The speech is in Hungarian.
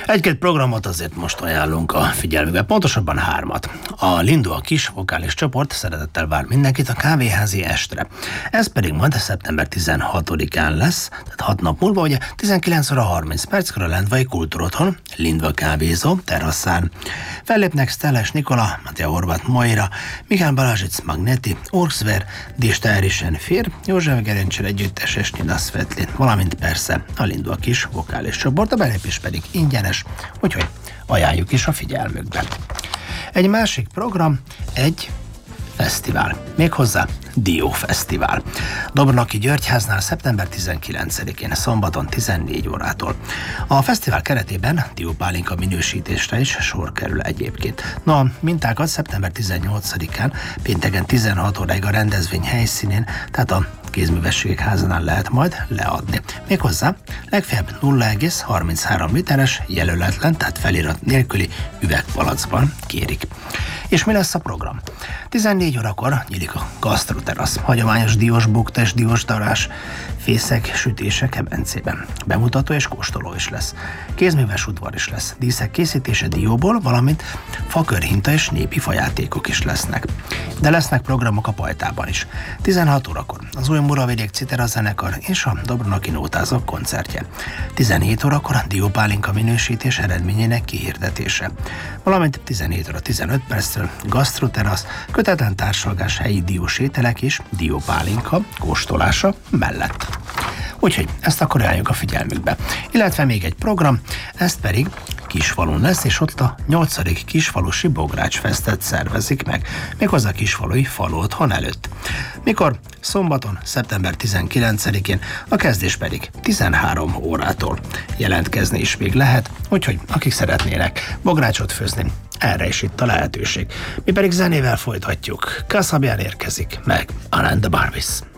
Egy-két programot azért most ajánlunk a figyelmükbe, pontosabban 3. A Lindua kis vokális csoport szeretettel vár mindenkit a Kávéházi estre. Ez pedig majd szeptember 16-án lesz, tehát 6 nap múlva, ugye 19 óra 30 perckor a Lendvai Kultúrotthon, Lindva kávézó terrasszán. Fellépnek Szteles Nikola, Mattia Horváth Moira, Mihály Balázsic Magneti, Urxver, Dista Erisen Fér, József Gerencsel együttes és Nina Svetlin, valamint persze a Lindua kis vokális csoport, a belépés pedig ingyenes, úgyhogy ajánljuk is a figyelmükbe. Egy másik program, egy fesztivál, méghozzá Diófesztivál. Dobronaki Györgyháznál szeptember 19-én, szombaton 14 órától. A fesztivál keretében diópálinka minősítésre is sor kerül egyébként. A mintákat szeptember 18-án, pénteken 16 óráig a rendezvény helyszínén, tehát a Kézművességek házánál lehet majd leadni. Méghozzá legfeljebb 0,33 literes, jelöletlen, tehát felirat nélküli üvegpalacban kérik. És mi lesz a program? 14 órakor nyílik a gasztroterasz, hagyományos diós bukta és diós darás, fészek, sütések kemencében. Bemutató és kóstoló is lesz. Kézműves udvar is lesz. Díszek készítése dióból, valamint fakörhinta és népi fajátékok is lesznek. De lesznek programok a Pajtában is. 16 órakor az új Muravidék Citera zenekar és a Dobronaki Nótázók koncertje. 17 órakor a diópálinka minősítés eredményének kihirdetése. Valamint 17 óra 15 perctől gasztroterasz, kötetlen társalgás helyi diós ételek és diópálinka kóstolása mellett. Úgyhogy ezt akkor ajánljuk a figyelmükbe. Illetve még egy program, ezt pedig Kisfalun lesz, és ott a 8. Kisfalusi Bográcsfesztet szervezik meg, méghozzá Kisfalui Faluotthon előtt. Mikor? Szombaton, szeptember 19-én, a kezdés pedig 13 órától. Jelentkezni is még lehet, úgyhogy akik szeretnének bográcsot főzni, erre is itt a lehetőség. Mi pedig zenével folytatjuk. Kasabian érkezik, meg Alain de Barbis.